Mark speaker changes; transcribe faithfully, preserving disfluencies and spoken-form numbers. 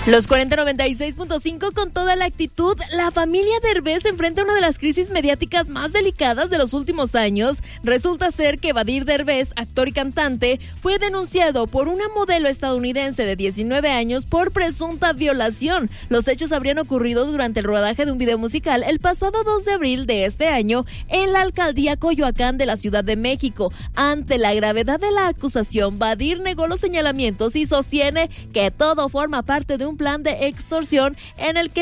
Speaker 1: Los cuarenta noventa y seis punto cinco con toda la actitud. La familia Derbez enfrenta una de las crisis mediáticas más delicadas de los últimos años. Resulta ser que Badir Derbez, actor y cantante, fue denunciado por una modelo estadounidense de diecinueve años por presunta violación. Los hechos habrían ocurrido durante el rodaje de un video musical el pasado dos de abril de este año en la alcaldía Coyoacán de la Ciudad de México. Ante la gravedad de la acusación, Badir negó los señalamientos y sostiene que todo forma parte de un plan de extorsión en el que